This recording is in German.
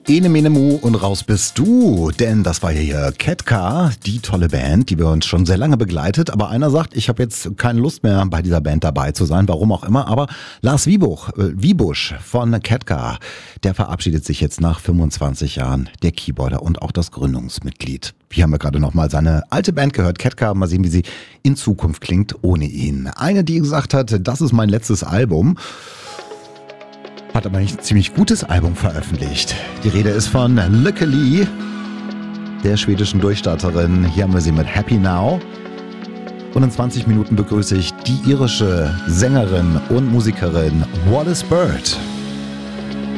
Ene mene mu und raus bist du, denn das war hier Ketka, die tolle Band, die wir uns schon sehr lange begleitet, aber einer sagt, ich habe jetzt keine Lust mehr bei dieser Band dabei zu sein, warum auch immer, aber Lars Wiebusch von Ketka, der verabschiedet sich jetzt nach 25 Jahren, der Keyboarder und auch das Gründungsmitglied. Hier haben wir gerade nochmal seine alte Band gehört, Ketka, mal sehen, wie sie in Zukunft klingt ohne ihn. Eine, die gesagt hat, das ist mein letztes Album, hat aber ein ziemlich gutes Album veröffentlicht. Die Rede ist von Lykke Li, der schwedischen Durchstarterin. Hier haben wir sie mit Happy Now. Und in 20 Minuten begrüße ich die irische Sängerin und Musikerin Wallis Bird.